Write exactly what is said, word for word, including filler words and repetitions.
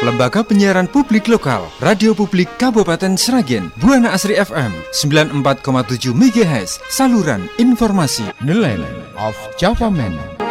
Lembaga Penyiaran Publik Lokal, Radio Publik Kabupaten Sragen, Buana Asri F M sembilan puluh empat koma tujuh megahertz, saluran informasi. The Land of Java Man.